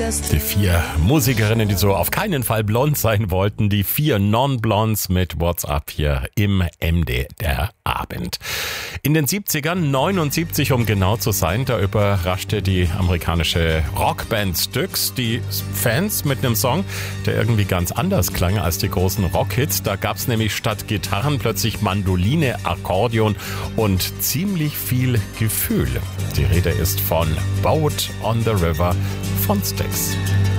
Die 4 Musikerinnen, die so auf keinen Fall blond sein wollten, die 4 Non-Blondes mit What's Up hier im MDR Abend. In den 70ern, 79 um genau zu sein, da überraschte die amerikanische Rockband Styx die Fans mit einem Song, der irgendwie ganz anders klang als die großen Rockhits. Da gab's nämlich statt Gitarren plötzlich Mandoline, Akkordeon und ziemlich viel Gefühl. Die Rede ist von Boat on the River von Styx.